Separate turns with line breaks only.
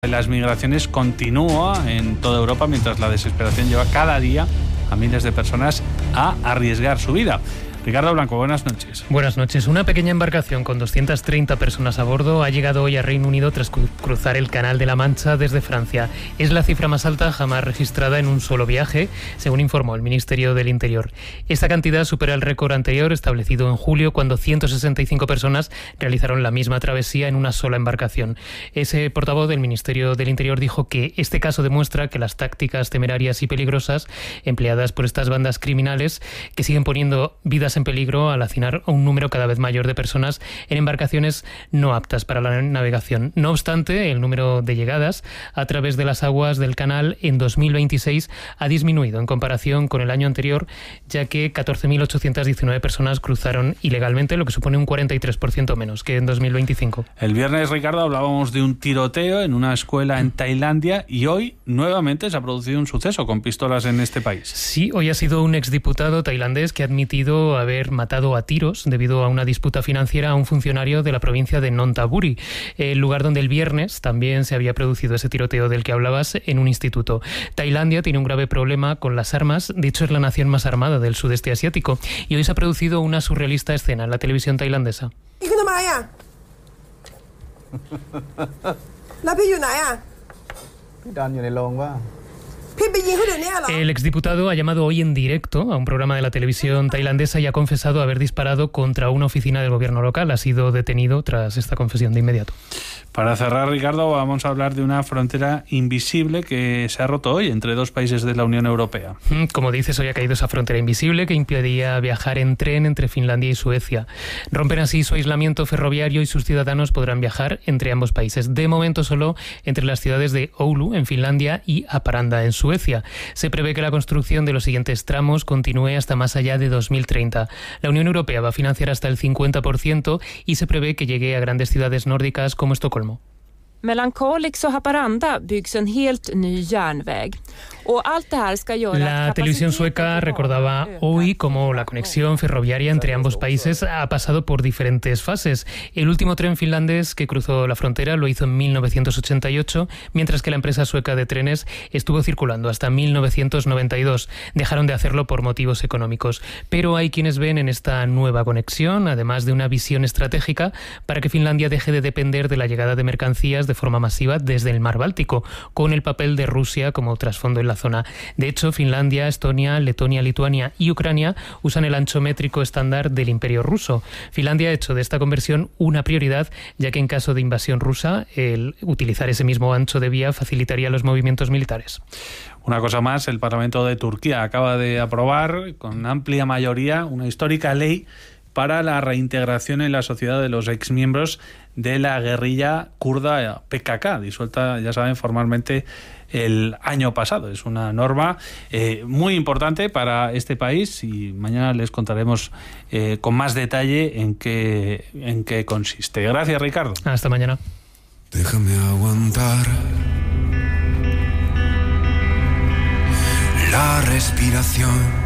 Las migraciones continúa en toda Europa mientras la desesperación lleva cada día a miles de personas a arriesgar su vida. Ricardo Blanco, buenas noches.
Buenas noches. Una pequeña embarcación con 230 personas a bordo ha llegado hoy a Reino Unido tras cruzar el Canal de la Mancha desde Francia. Es la cifra más alta jamás registrada en un solo viaje, según informó el Ministerio del Interior. Esta cantidad supera el récord anterior establecido en julio, cuando 165 personas realizaron la misma travesía en una sola embarcación. Ese portavoz del Ministerio del Interior dijo que este caso demuestra que las tácticas temerarias y peligrosas empleadas por estas bandas criminales, que siguen poniendo vidas en peligro al hacinar a un número cada vez mayor de personas en embarcaciones no aptas para la navegación. No obstante, el número de llegadas a través de las aguas del canal en 2026 ha disminuido en comparación con el año anterior, ya que 14.819 personas cruzaron ilegalmente, lo que supone un 43% menos que en 2025.
El viernes, Ricardo, hablábamos de un tiroteo en una escuela en Tailandia y hoy nuevamente se ha producido un suceso con pistolas en este país.
Sí, hoy ha sido un exdiputado tailandés que ha admitido haber matado a tiros debido a una disputa financiera a un funcionario de la provincia de Nonthaburi, el lugar donde el viernes también se había producido ese tiroteo del que hablabas en un instituto. Tailandia tiene un grave problema con las armas, de hecho es la nación más armada del sudeste asiático, y hoy se ha producido una surrealista escena en la televisión tailandesa. El exdiputado ha llamado hoy en directo a un programa de la televisión tailandesa y ha confesado haber disparado contra una oficina del gobierno local. Ha sido detenido tras esta confesión de inmediato.
Para cerrar, Ricardo, vamos a hablar de una frontera invisible que se ha roto hoy entre dos países de la Unión Europea.
Como dices, hoy ha caído esa frontera invisible que impedía viajar en tren entre Finlandia y Suecia. Rompen así su aislamiento ferroviario y sus ciudadanos podrán viajar entre ambos países. De momento solo entre las ciudades de Oulu, en Finlandia, y Haparanda, en Suecia. Se prevé que la construcción de los siguientes tramos continúe hasta más allá de 2030. La Unión Europea va a financiar hasta el 50% y se prevé que llegue a grandes ciudades nórdicas como Estocolmo.
Mellan Kalix och Haparanda byggs en helt ny järnväg.
La televisión sueca recordaba hoy cómo la conexión ferroviaria entre ambos países ha pasado por diferentes fases. El último tren finlandés que cruzó la frontera lo hizo en 1988, mientras que la empresa sueca de trenes estuvo circulando hasta 1992. Dejaron de hacerlo por motivos económicos. Pero hay quienes ven en esta nueva conexión, además de una visión estratégica, para que Finlandia deje de depender de la llegada de mercancías de forma masiva desde el mar Báltico, con el papel de Rusia como trasfondo en la zona. De hecho, Finlandia, Estonia, Letonia, Lituania y Ucrania usan el ancho métrico estándar del Imperio ruso. Finlandia ha hecho de esta conversión una prioridad, ya que en caso de invasión rusa, el utilizar ese mismo ancho de vía facilitaría los movimientos militares.
Una cosa más, el Parlamento de Turquía acaba de aprobar con amplia mayoría una histórica ley para la reintegración en la sociedad de los exmiembros de la guerrilla kurda PKK, disuelta, ya saben, formalmente el año pasado. Es una norma muy importante para este país y mañana les contaremos con más detalle en qué consiste. Gracias, Ricardo.
Hasta mañana.
Déjame aguantar la respiración.